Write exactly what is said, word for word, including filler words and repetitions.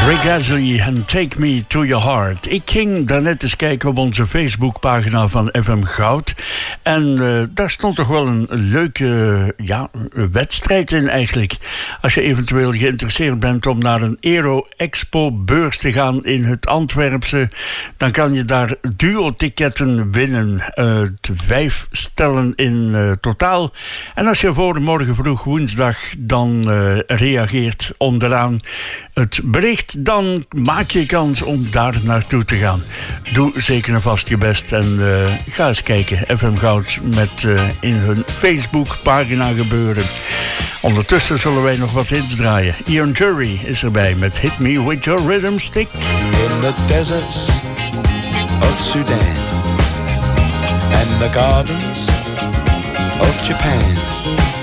Rick Astley en Take Me To Your Heart. Ik ging daarnet eens kijken op onze Facebookpagina van F M Goud. En uh, daar stond toch wel een leuke ja, wedstrijd in eigenlijk. Als je eventueel geïnteresseerd bent om naar een Aero Expo beurs te gaan in het Antwerpse, dan kan je daar duo-ticketten winnen. Uh, vijf stellen in uh, totaal. En als je voor morgen vroeg woensdag dan uh, reageert onderaan het bericht, dan maak je kans om daar naartoe te gaan. Doe zeker en vast je best en uh, ga eens kijken. F M Goud met uh, in hun Facebookpagina gebeuren. Ondertussen zullen wij nog wat hits draaien. Ian Jury is erbij met Hit Me With Your Rhythm Stick. In the deserts of Sudan and the gardens of Japan,